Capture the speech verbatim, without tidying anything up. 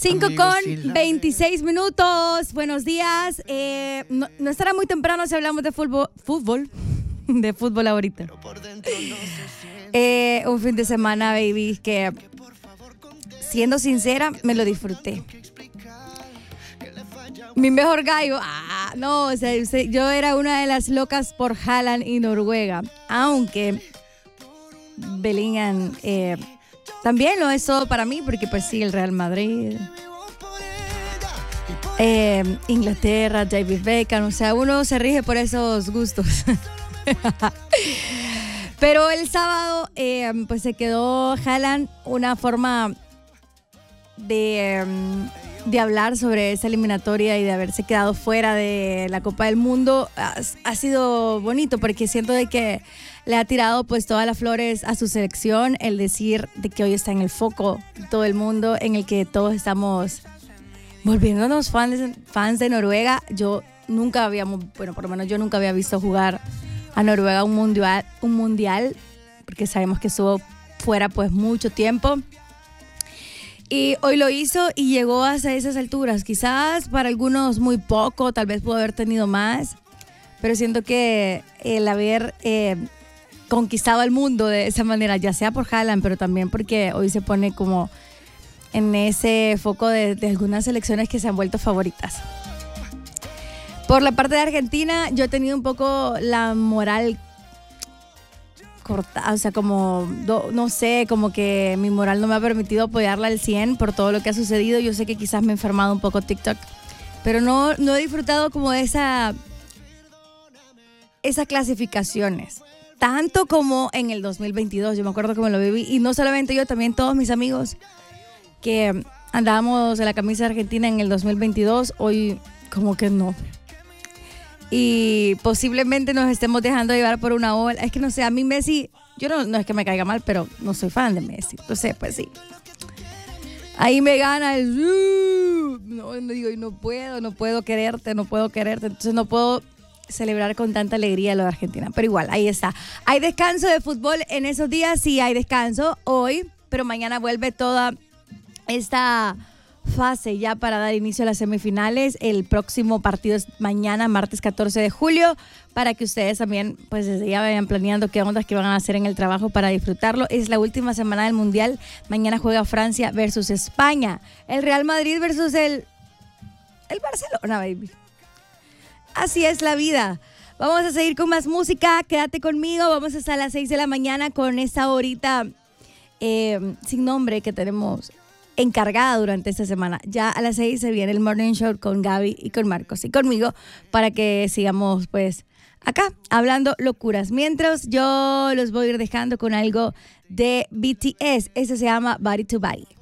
cinco con veintiséis minutos. Buenos días. Eh, no, no estará muy temprano si hablamos de fútbol. Fútbol. De fútbol ahorita. Eh, un fin de semana, baby, que siendo sincera, me lo disfruté. Mi mejor gallo, ah, no, o sea, yo era una de las locas por Haaland y Noruega, aunque Bellingham eh, también lo es todo para mí, porque pues sí, el Real Madrid, eh, Inglaterra, David Beckham, o sea, uno se rige por esos gustos. Pero el sábado, eh, pues se quedó Haaland una forma de... Um, de hablar sobre esa eliminatoria y de haberse quedado fuera de la Copa del Mundo ha, ha sido bonito, porque siento de que le ha tirado pues todas las flores a su selección, el decir de que hoy está en el foco de todo el mundo, en el que todos estamos volviéndonos fans, fans de Noruega. Yo nunca habíamos, bueno, por lo menos yo nunca había visto jugar a Noruega un mundial, un mundial, porque sabemos que estuvo fuera pues mucho tiempo. Y hoy lo hizo y llegó hasta esas alturas. Quizás para algunos muy poco, tal vez pudo haber tenido más, pero siento que el haber eh, conquistado el mundo de esa manera, ya sea por Haaland, pero también porque hoy se pone como en ese foco de, de algunas selecciones que se han vuelto favoritas. Por la parte de Argentina, yo he tenido un poco la moral cortada, o sea, como, no, no sé, como que mi moral no me ha permitido apoyarla al cien por todo lo que ha sucedido. Yo sé que quizás me he enfermado un poco TikTok, pero no, no he disfrutado como de esa, esas clasificaciones, tanto como en el dos mil veintidós. Yo me acuerdo que me lo viví, y no solamente yo, también todos mis amigos que andábamos en la camisa de Argentina en el dos mil veintidós, hoy como que no. Y posiblemente nos estemos dejando llevar por una ola. Es que no sé, a mí Messi, yo no, no es que me caiga mal, pero no soy fan de Messi. Entonces, pues sí. Ahí me gana el... Uh, no, no digo, no puedo, no puedo quererte, no puedo quererte. Entonces no puedo celebrar con tanta alegría lo de Argentina. Pero igual, ahí está. Hay descanso de fútbol en esos días, sí hay descanso hoy, pero mañana vuelve toda esta fase ya para dar inicio a las semifinales. El próximo partido es mañana, martes catorce de julio, para que ustedes también pues desde ya vayan planeando qué ondas que van a hacer en el trabajo para disfrutarlo. Es la última semana del Mundial. Mañana juega Francia versus España, el Real Madrid versus el el Barcelona, baby. Así es la vida. Vamos a seguir con más música, quédate conmigo. Vamos hasta las seis de la mañana con esta horita eh, sin nombre que tenemos encargada durante esta semana. Ya a las seis se viene el Morning Show con Gaby y con Marcos y conmigo, para que sigamos pues acá hablando locuras. Mientras yo los voy a ir dejando con algo de B T S. Ese se llama Body to Body.